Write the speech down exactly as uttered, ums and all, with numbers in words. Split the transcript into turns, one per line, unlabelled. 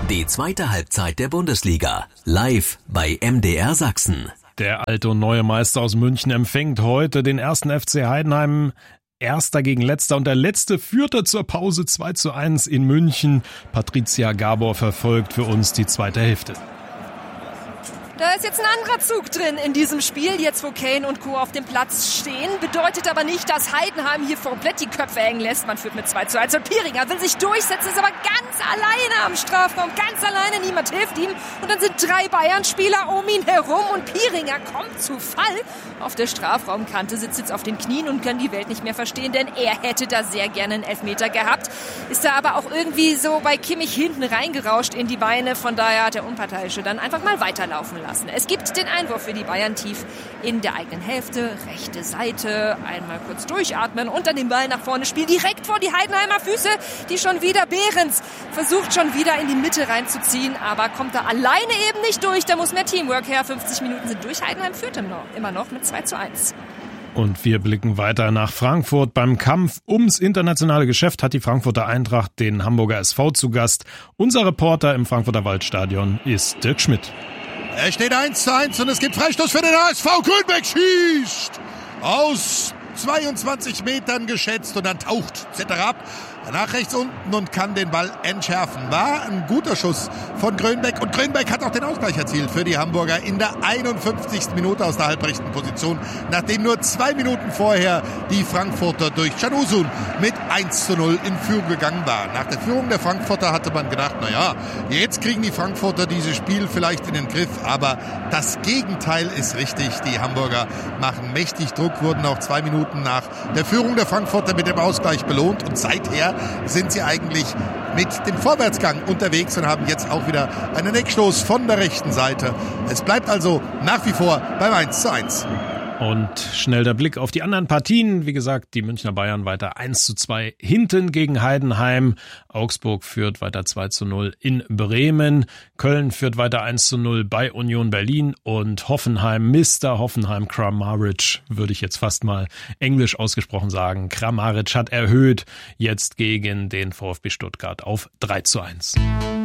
Die zweite Halbzeit der Bundesliga, live bei M D R Sachsen.
Der alte und neue Meister aus München empfängt heute den ersten F C Heidenheim. Erster gegen Letzter und der Letzte führte zur Pause zwei zu eins in München. Patricia Gabor verfolgt für uns die zweite Hälfte.
Da ist jetzt ein anderer Zug drin in diesem Spiel, jetzt wo Kane und Co. auf dem Platz stehen. Bedeutet aber nicht, dass Heidenheim hier komplett die Köpfe hängen lässt. Man führt mit zwei zu eins und Pieringer will sich durchsetzen, ist aber ganz alleine am Strafraum. Ganz alleine, niemand hilft ihm. Und dann sind drei Bayern-Spieler um ihn herum und Pieringer kommt zu Fall. Auf der Strafraumkante sitzt jetzt auf den Knien und kann die Welt nicht mehr verstehen, denn er hätte da sehr gerne einen Elfmeter gehabt. Ist da aber auch irgendwie so bei Kimmich hinten reingerauscht in die Beine. Von daher hat der Unparteiische dann einfach mal weiterlaufen lassen. Es gibt den Einwurf für die Bayern tief in der eigenen Hälfte, rechte Seite, einmal kurz durchatmen und dann den Ball nach vorne spielen, direkt vor die Heidenheimer Füße, die schon wieder Behrens versucht schon wieder in die Mitte reinzuziehen, aber kommt da alleine eben nicht durch, da muss mehr Teamwork her, fünfzig Minuten sind durch, Heidenheim führt immer noch mit zwei zu eins.
Und wir blicken weiter nach Frankfurt. Beim Kampf ums internationale Geschäft hat die Frankfurter Eintracht den Hamburger S V zu Gast. Unser Reporter im Frankfurter Waldstadion ist Dirk Schmidt.
Es steht eins zu eins und es gibt Freistoß für den H S V. Grünbeck schießt aus zweiundzwanzig Metern geschätzt und dann taucht Zetterer ab. Nach rechts unten und kann den Ball entschärfen. War ein guter Schuss von Grünbeck. Und Grünbeck hat auch den Ausgleich erzielt für die Hamburger in der einundfünfzigsten Minute aus der halbrechten Position. Nachdem nur zwei Minuten vorher die Frankfurter durch Can Uzun mit eins zu null in Führung gegangen waren. Nach der Führung der Frankfurter hatte man gedacht, naja, jetzt kriegen die Frankfurter dieses Spiel vielleicht in den Griff. Aber das Gegenteil ist richtig. Die Hamburger machen mächtig Druck, wurden auch zwei Minuten nach der Führung der Frankfurter mit dem Ausgleich belohnt. Und seither sind sie eigentlich mit dem Vorwärtsgang unterwegs und haben jetzt auch wieder einen Eckstoß von der rechten Seite. Es bleibt also nach wie vor beim eins zu eins.
Und schnell der Blick auf die anderen Partien. Wie gesagt, die Münchner Bayern weiter eins zu zwei hinten gegen Heidenheim. Augsburg führt weiter zwei zu null in Bremen. Köln führt weiter eins zu null bei Union Berlin. Und Hoffenheim, Mister Hoffenheim, Kramaric, würde ich jetzt fast mal englisch ausgesprochen sagen. Kramaric hat erhöht jetzt gegen den VfB Stuttgart auf drei zu eins.